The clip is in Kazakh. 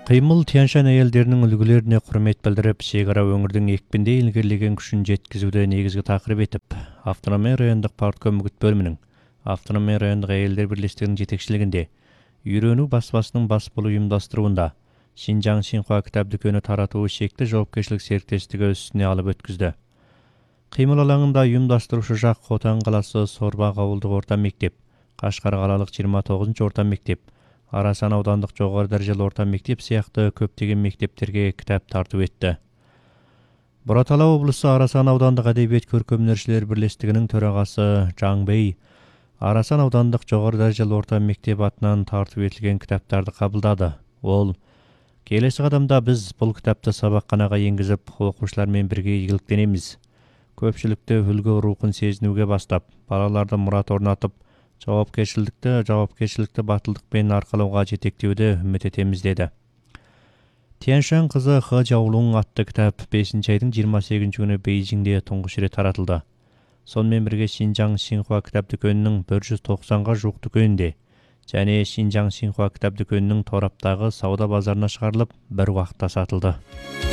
Кыймыл Тянь-Шань әйелдерінің үлгілеріне құрмет білдіріп, шекара өңірдің екпінде илгерлеген күшін жеткізуді негізгі тақырып етіп, Автономия райондық партком үгіт бөлімінің Автономия райондық әйелдер бірлестігінің жетекшілігінде үйрену баспасының бас болу ұйымдастыруында Шинжаң Синхуа кітап дүкені таратуы шекті жауапкершілік серіктестігі үстіне алып өткізді. Қимыл алаңында ұйымдастырушы жақ Хотан қаласы Сорбақ ауылдық орта мектеп, Қашқар қалалық 29-ші орта мектеп, Арасан аудандық жоғары дәрежелі орта мектеп сияқты көптеген мектептерге кітап тарту етті. Бұратала облысы Арасан аудандық әдебиет көркемөнершілер бірлестігінің төрағасы Жаң Бей Арасан аудандық жоғары дәрежелі орта мектеп атынан тарту етілген кітаптарды қабылдады. Ол: келесі қадамда біз бұл кітапты сабақханаға енгізіп, оқушылармен бірге игіліктенеміз. Көпшілікті үлгі рухын сезінуге бастап, балаларды мұрат орнатып, жауапкершілікті батылдықпен арқалауға жетектеуді үміт етеміз деді. Тянь-Шань қызы Хэ Жаолун атты кітап 5 айдың 28 күні Бейжіңде тұңғыш рет таратылды. Сонымен бірге Шинжаң Синхуа кітап дүкенінің 190-ға жуық дүкенінде және Шинжаң Синхуа кітап дүкенінің тораптағы сауда базарына шығарылып, бір уақытта сатылды.